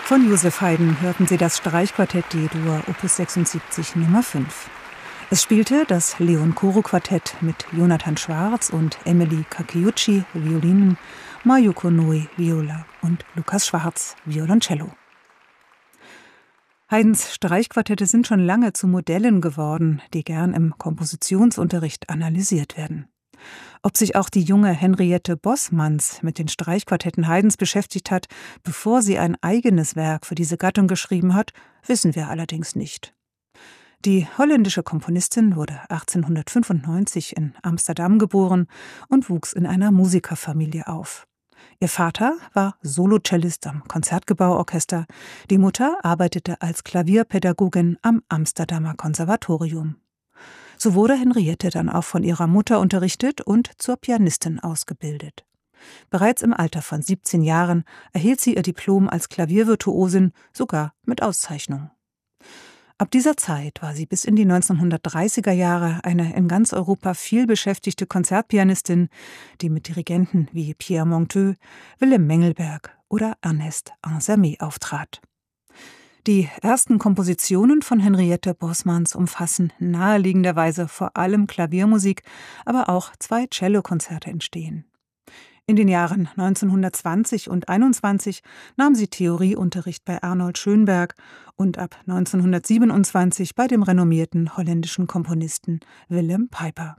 Von Joseph Haydn hörten Sie das Streichquartett D-Dur Opus 76 Nummer 5. Es spielte das Leon-Koro-Quartett mit Jonathan Schwarz und Emily Kakeuchi, Violinen, Mayuko Noe, Viola und Lukas Schwarz, Violoncello. Haydns Streichquartette sind schon lange zu Modellen geworden, die gern im Kompositionsunterricht analysiert werden. Ob sich auch die junge Henriette Bosmans mit den Streichquartetten Haydns beschäftigt hat, bevor sie ein eigenes Werk für diese Gattung geschrieben hat, wissen wir allerdings nicht. Die holländische Komponistin wurde 1895 in Amsterdam geboren und wuchs in einer Musikerfamilie auf. Ihr Vater war Solocellist am Konzertgebauorchester, die Mutter arbeitete als Klavierpädagogin am Amsterdamer Konservatorium. So wurde Henriette dann auch von ihrer Mutter unterrichtet und zur Pianistin ausgebildet. Bereits im Alter von 17 Jahren erhielt sie ihr Diplom als Klaviervirtuosin, sogar mit Auszeichnung. Ab dieser Zeit war sie bis in die 1930er Jahre eine in ganz Europa vielbeschäftigte Konzertpianistin, die mit Dirigenten wie Pierre Monteux, Willem Mengelberg oder Ernest Ansermet auftrat. Die ersten Kompositionen von Henriette Bosmans umfassen naheliegenderweise vor allem Klaviermusik, aber auch 2 Cellokonzerte entstehen. In den Jahren 1920 und 1921 nahm sie Theorieunterricht bei Arnold Schönberg und ab 1927 bei dem renommierten holländischen Komponisten Willem Pijper.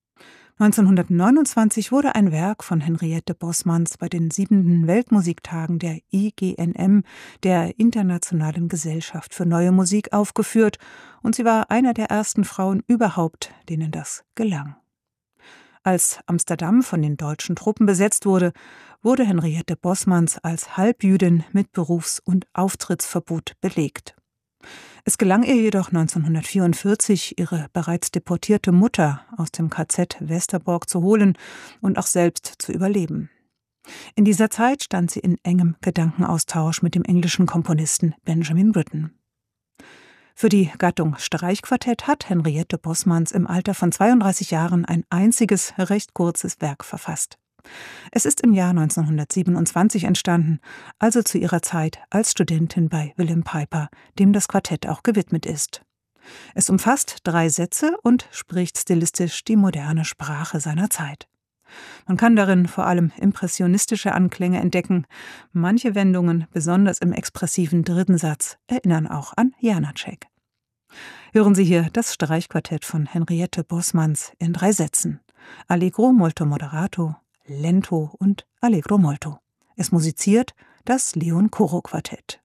1929 wurde ein Werk von Henriette Bosmans bei den 7. Weltmusiktagen der IGNM, der Internationalen Gesellschaft für Neue Musik, aufgeführt und sie war einer der ersten Frauen überhaupt, denen das gelang. Als Amsterdam von den deutschen Truppen besetzt wurde, wurde Henriette Bosmans als Halbjüdin mit Berufs- und Auftrittsverbot belegt. Es gelang ihr jedoch 1944, ihre bereits deportierte Mutter aus dem KZ Westerbork zu holen und auch selbst zu überleben. In dieser Zeit stand sie in engem Gedankenaustausch mit dem englischen Komponisten Benjamin Britten. Für die Gattung Streichquartett hat Henriette Bosmans im Alter von 32 Jahren ein einziges, recht kurzes Werk verfasst. Es ist im Jahr 1927 entstanden, also zu ihrer Zeit als Studentin bei Willem Pijper, dem das Quartett auch gewidmet ist. Es umfasst 3 Sätze und spricht stilistisch die moderne Sprache seiner Zeit. Man kann darin vor allem impressionistische Anklänge entdecken. Manche Wendungen, besonders im expressiven 3. Satz, erinnern auch an Janáček. Hören Sie hier das Streichquartett von Henriette Bosmans in 3 Sätzen: Allegro molto moderato, Lento und Allegro molto. Es musiziert das Leon-Koro-Quartett.